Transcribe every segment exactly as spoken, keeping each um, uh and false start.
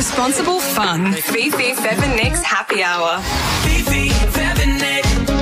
responsible fun. Fifi, Fev and Nick's Happy Hour. Fifi, Fev and Nick.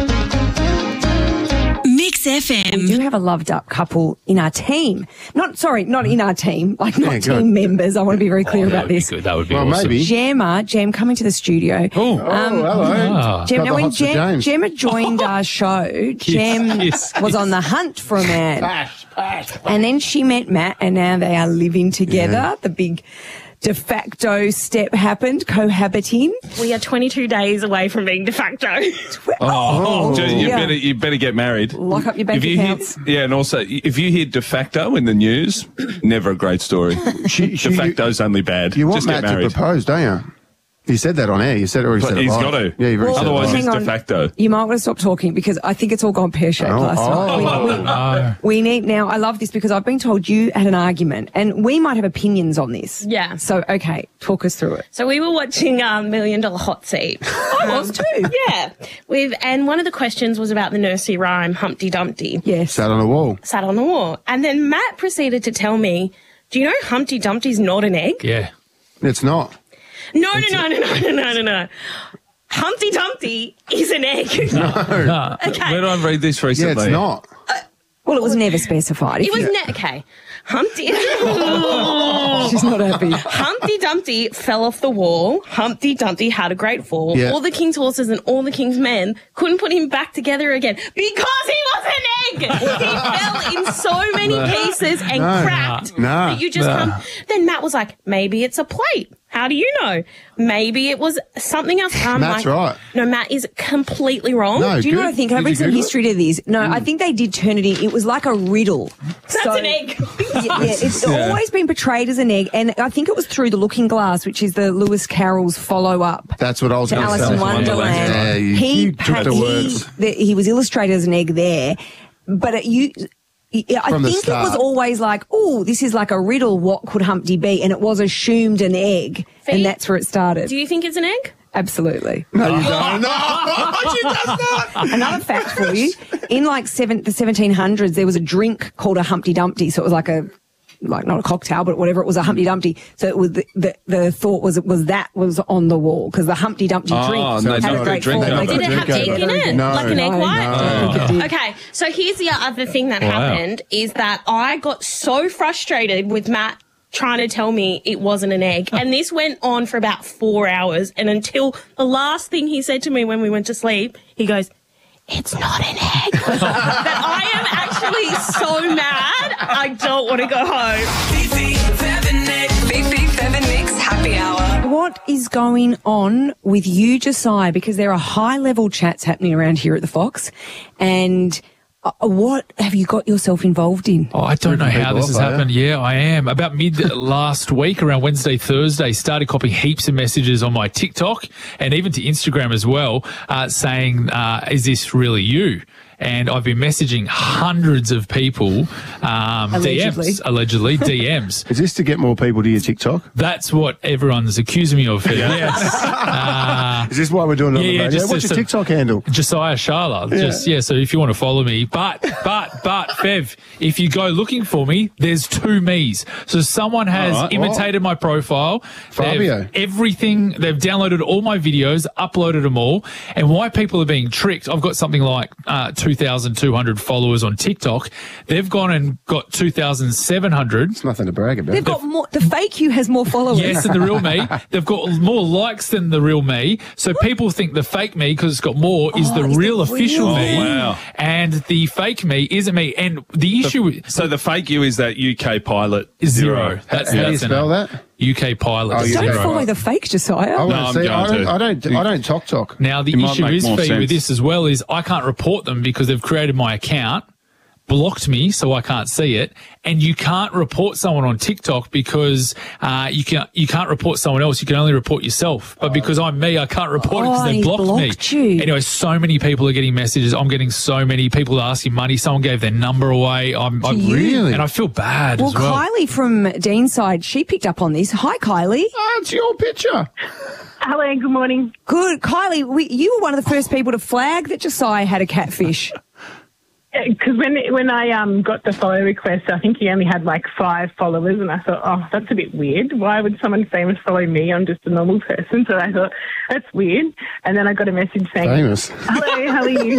Mix F M. We do have a loved up couple in our team. Not, sorry, not in our team, like not Yeah, team good. members. I want to be very clear Oh, that about would be this. good. That would be Well, awesome. maybe. Gemma, Gem coming to the studio. Oh, Um, Oh, hello. Ah. Gem, Got now the when hots for Gem, James. Gemma joined our show, Gem yes, was yes. on the hunt for a man. Pash, pash. And then she met Matt, and now they are living together. Yeah. The big de facto step happened, cohabiting. We are twenty-two days away from being de facto. Oh, Oh, you yeah. better you better get married. Lock up your bank if you accounts. Hear, yeah, and also if you hear de facto in the news, never a great story. She, she, De facto's only bad. you want Just Matt get to married. propose, don't you? You said that on air. You said it, or you But said it he's live. got to. Yeah, you've already Well, said it Otherwise, live. it's hang de on. facto. You might want to stop talking because I think it's all gone pear-shaped Oh, last oh. night. We, we, No. we need now, I love this because I've been told you had an argument and we might have opinions on this. Yeah. So, okay, talk us through it. So we were watching um, Million Dollar Hot Seat. I was too. Yeah. With and one of the questions was about the nursery rhyme Humpty Dumpty. Yes. Sat on a wall. Sat on the wall. And then Matt proceeded to tell me, do you know Humpty Dumpty's not an egg? Yeah. It's not. No, no, no, no, no, no, no, no, no. Humpty Dumpty is an egg. Nah. Okay. Where did I read this Yeah, recently? it's not. Well, it was never specified. If It was you- ne- okay. Humpty She's not happy. Humpty Dumpty fell off the wall. Humpty Dumpty had a great fall. Yeah. All the king's horses and all the king's men couldn't put him back together again because he was an egg. He fell in so many pieces and No. cracked. No. that you just No. come. Then Matt was like, maybe it's a plate. How do you know? Maybe it was something else. I'm Matt's like, right. No, Matt is completely wrong. No, Do you know good. what I think? Can I Did bring you some Google history to this? No, I think they did turn it in. It was like a riddle. That's So- an egg. Yeah, yeah, it's always been portrayed as an egg, and I think it was through The Looking Glass, which is the Lewis Carroll's follow-up That's what I was to going to Alice say. in Wonderland. Yeah, you, he you took had- the he, words. the, he was illustrated as an egg there, but it, you. Yeah, I From the think it was start. always like, oh, this is like a riddle. What could Humpty be? And it was assumed an egg, Fee, and that's where it started. Do you think it's an egg? Absolutely. No, you don't. No, she does not. Another fact for you: in like seven, the seventeen hundreds, there was a drink called a Humpty Dumpty. So it was like a, like not a cocktail, but whatever. It was a Humpty Dumpty. So it was the the, the thought was it was that was on the wall because the Humpty Dumpty Oh, drink and they had don't a great drink fall. out They of it. Did it have Drink egg in over. it? No. Like an egg No, white? no, I don't think it did. Okay, so here's the other thing that Wow. happened is that I got so frustrated with Matt trying to tell me it wasn't an egg. And this went on for about four hours. And until the last thing he said to me when we went to sleep, he goes, it's not an egg. That I am actually so mad, I don't want to go home. Fifi, Fev and Nick. Fifi, Fev and Nick's Happy Hour. What is going on with you, Josiah? Because there are high-level chats happening around here at the Fox, and uh, what have you got yourself involved in? Oh, I don't know Ripping how people this has off, are you? happened. Yeah, I am. About mid last week, around Wednesday, Thursday, started copying heaps of messages on my TikTok and even to Instagram as well, uh, saying, uh, is this really you? And I've been messaging hundreds of people, um, Allegedly. D Ms, allegedly, D Ms. Is this to get more people to your TikTok? That's what everyone's accusing me of. Yes. Uh, Is this why we're doing it on Yeah, the yeah, radio? just- What's just your a- TikTok handle? Josiah Sharla. Just, yeah, so if you want to follow me. But, but, but, Fev, if you go looking for me, there's two me's. So someone has All right. imitated my profile. Fabio. They've- Everything, they've downloaded all my videos, uploaded them all. And why people are being tricked, I've got something like uh, two thousand two hundred followers on TikTok. They've gone and got two thousand seven hundred. It's nothing to brag about. They've got more. The fake you has more followers. Yes, than the real me. They've got more likes than the real me. So people think the fake me, because it's got more, is Oh, the is real the official real me. me. Wow. And the fake me isn't me. And the issue is So the fake you is that U K pilot zero. That's, How do you that's the spell name. that? U K pilot. Oh, you Don't Zero. follow the fake, Josiah. I want No, to I'm see. going I don't. to. I don't. I don't talk talk. Now, the It might issue make is, more Fee, with sense. this as well is I can't report them because they've created my account, blocked me so I can't see it, and you can't report someone on TikTok because uh, you can you can't report someone else. You can only report yourself. But because I'm me, I can't report it because Oh, they he's blocked, blocked me. you. Anyway, so many people are getting messages. I'm getting so many people asking money. Someone gave their number away. I'm, I'm you? Really? and I feel bad Well, as well. Kylie from Deanside, she picked up on this. Hi, Kylie. Oh, it's your picture. Hello, good morning. Good. Kylie, we, you were one of the first people to flag that Josiah had a catfish. because when when I um got the follow request, I think he only had like five followers, and I thought, oh, that's a bit weird. Why would someone famous follow me? I'm just a normal person. So I thought that's weird. And then I got a message saying, Famous. "Hello, how are you?"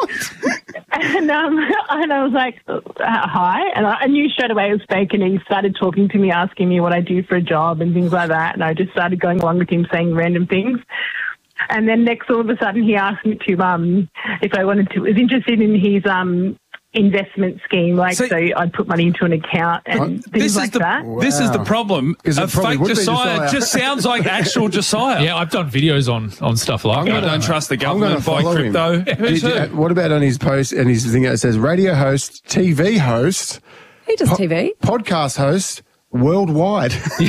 and um, and I was like, uh, "Hi," and I, I knew straight away it was fake. And he started talking to me, asking me what I do for a job and things like that. And I just started going along with him, saying random things. And then next, all of a sudden, he asked me to um if I wanted to was interested in his um investment scheme, like so, So- so I'd put money into an account and things This like is the that. this is the problem. Because it A probably fake would be Josiah, Josiah. just sounds like actual Josiah. Yeah, I've done videos on, on stuff like I that. don't trust the I'm going government to by follow him. crypto. Did you- uh, what about on his post and his thing that says radio host, T V host, He does T V. podcast host, worldwide?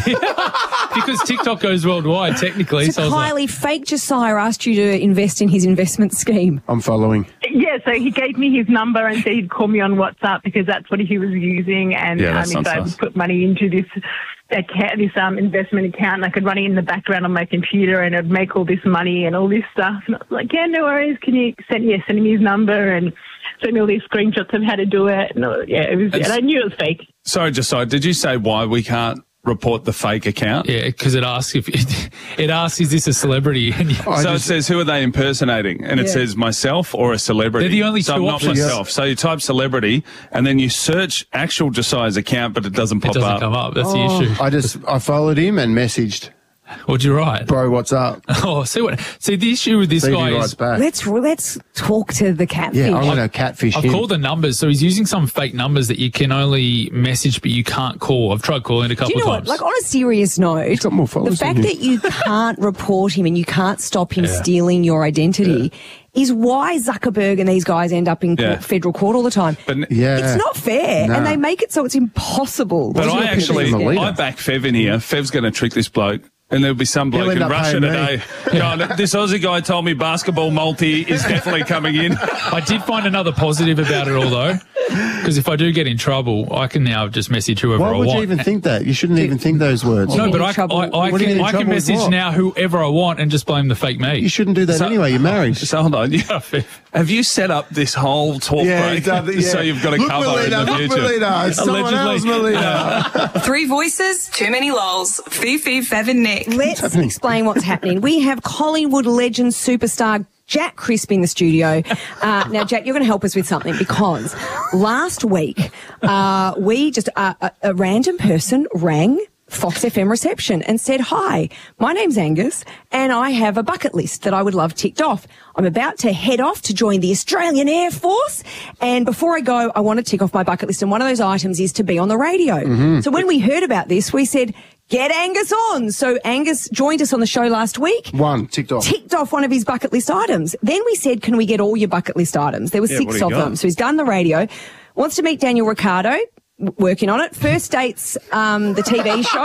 Because TikTok goes worldwide, technically. So So I was like, Kylie, fake Josiah asked you to invest in his investment scheme. I'm following. Yeah, so he gave me his number and said he'd call me on WhatsApp because that's what he was using, and Yeah, that um, if sounds I nice. would put money into this account, this um investment account, and I could run it in the background on my computer, and it'd make all this money and all this stuff. And I was like, yeah, no worries. Can you send yeah, send me his number and send me all these screenshots of how to do it? And uh, yeah, it was. And I knew it was fake. Sorry, Josiah, did you say why we can't report the fake account? yeah, because it asks if it, it asks, is this a celebrity? And you, I so just- it says, who are they impersonating? And it Yeah. says myself or a celebrity. They're the only so two I'm not options. myself. So you type celebrity and then you search actual Josiah's account, but it doesn't it pop doesn't up. come up. That's the issue. I just I followed him and messaged, What'd you write? bro, what's up? Oh, see what? See, the issue with this See if guy he is writes back. Let's let's talk to the catfish. Yeah, I'm going to catfish I've him. called the numbers, so he's using some fake numbers that you can only message, but you can't call. I've tried calling a couple Do you know of times. what? Like, on a serious note, got more the followers fact than you. that you can't report him and you can't stop him Yeah. stealing your identity is why Zuckerberg and these guys end up in court, Yeah. federal court all the time. But Yeah. It's not fair, Nah. and they make it so it's impossible. But to I get actually, people to leader. I back Fev in here. Fev's going to trick this bloke. And there'll be some He'll bloke end in up Russia paying me. today going, this Aussie guy told me basketball multi is definitely coming in. I did find another positive about it all, though, because if I do get in trouble, I can now just message whoever Why I would want. you even think that? You shouldn't even think those words. no, Get but in I, trouble. I, I What do you get can, in I can trouble with message what? now whoever I want and just blame the fake me. You shouldn't do that So- anyway. You're married. So hold on. You, have you set up this whole talk break so you've got a Look, cover Melina, in the look, future? Melina. It's someone Allegedly. else, Melina. Three voices, too many lols. Fifi, Fev and Nick. Let's happening? explain what's happening. We have Collingwood legend superstar Jack Crisp in the studio. Uh, now, Jack, you're going to help us with something because last week uh, we just uh, a, a random person rang Fox F M reception and said, hi, my name's Angus and I have a bucket list that I would love ticked off. I'm about to head off to join the Australian Air Force, and before I go, I want to tick off my bucket list, and one of those items is to be on the radio. Mm-hmm. So when we heard about this, we said, get Angus on. So Angus joined us on the show last week. One, ticked off. Ticked off one of his bucket list items. Then we said, can we get all your bucket list items? There were Yeah, what six do you of got? them. So he's done the radio. Wants to meet Daniel Ricciardo, w- working on it. First dates, um, the T V show.